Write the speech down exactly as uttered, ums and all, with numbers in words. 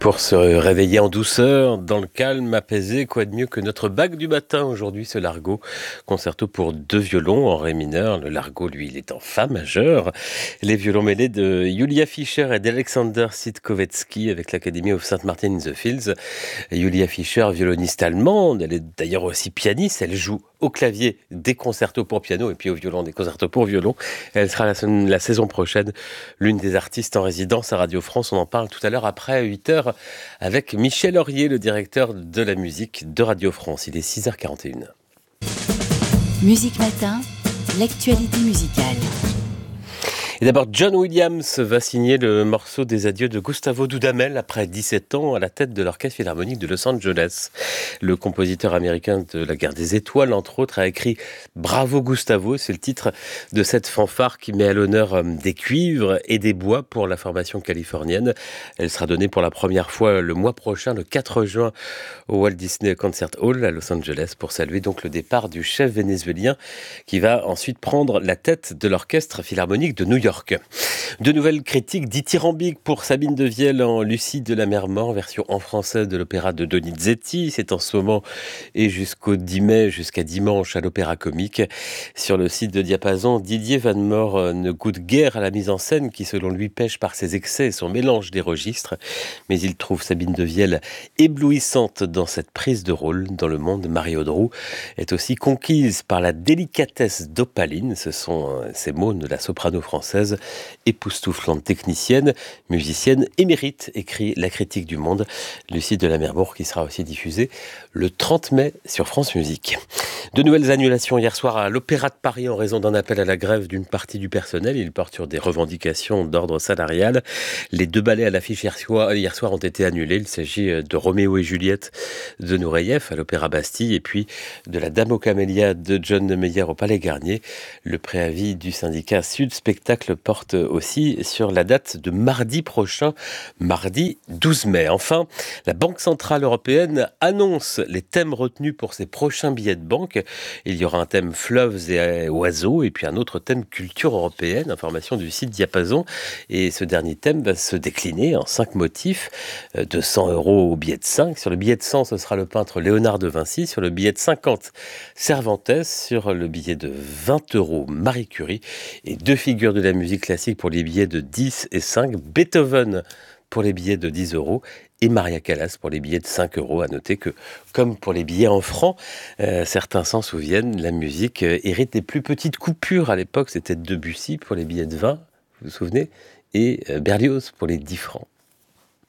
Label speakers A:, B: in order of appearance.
A: Pour se réveiller en douceur, dans le calme, apaisé, quoi de mieux que notre bague du matin aujourd'hui, ce Largo. Concerto pour deux violons en ré mineur. Le Largo, lui, il est en fa majeur. Les violons mêlés de Julia Fischer et d'Alexander Sitkovetsky avec l'Academy of Saint Martin in the Fields. Julia Fischer, violoniste allemande, elle est d'ailleurs aussi pianiste. Elle joue au clavier des concertos pour piano et puis au violon des concertos pour violon. Elle sera la, la saison prochaine l'une des artistes en résidence à Radio France. On en parle tout à l'heure après huit heures avec Michel Aurier, le directeur de la musique de Radio France. Il est six heures quarante et une.
B: Musique Matin, l'actualité musicale.
A: Et d'abord, John Williams va signer le morceau des adieux de Gustavo Dudamel après dix-sept ans à la tête de l'Orchestre Philharmonique de Los Angeles. Le compositeur américain de la Guerre des Étoiles, entre autres, a écrit « Bravo Gustavo », c'est le titre de cette fanfare qui met à l'honneur des cuivres et des bois pour la formation californienne. Elle sera donnée pour la première fois le mois prochain, le quatre juin, au Walt Disney Concert Hall à Los Angeles pour saluer donc le départ du chef vénézuélien qui va ensuite prendre la tête de l'Orchestre Philharmonique de New York. York. De nouvelles critiques dithyrambiques pour Sabine de Vielle en Lucie de la Mer Mort, version en français de l'opéra de Donizetti. C'est en ce moment et jusqu'au dix mai, jusqu'à dimanche à l'Opéra Comique. Sur le site de Diapason, Didier Van Mort ne goûte guère à la mise en scène qui, selon lui, pêche par ses excès et son mélange des registres. Mais il trouve Sabine de Vielle éblouissante dans cette prise de rôle. Dans le monde, Marie Audroux est aussi conquise par la délicatesse d'Opaline. Ce sont ces mots de la soprano française, époustouflante technicienne, musicienne émérite, écrit la critique du Monde. Lucie de la Merbourg qui sera aussi diffusée le trente mai sur France Musique. De nouvelles annulations hier soir à l'Opéra de Paris en raison d'un appel à la grève d'une partie du personnel. Il porte sur des revendications d'ordre salarial. Les deux ballets à l'affiche hier soir, hier soir ont été annulés. Il s'agit de Roméo et Juliette de Nureyev à l'Opéra Bastille et puis de la Dame aux camélias de John de Meyer au Palais Garnier. Le préavis du syndicat Sud Spectacle porte aussi sur la date de mardi prochain, mardi douze mai. Enfin, la Banque Centrale Européenne annonce les thèmes retenus pour ses prochains billets de banque. Il y aura un thème fleuves et oiseaux et puis un autre thème culture européenne, information du site Diapason. Et ce dernier thème va se décliner en cinq motifs, de cent euros au billet de cinq. Sur le billet de cent, ce sera le peintre Léonard de Vinci. Sur le billet de cinquante, Cervantes. Sur le billet de vingt euros, Marie Curie. Et deux figures de la musique classique pour les billets de dix et cinq, Beethoven pour les billets de dix euros et Maria Callas pour les billets de cinq euros. À noter que, comme pour les billets en francs, euh, certains s'en souviennent, la musique euh, hérite des plus petites coupures. À l'époque, c'était Debussy pour les billets de vingt, vous vous souvenez, et euh, Berlioz pour les dix francs.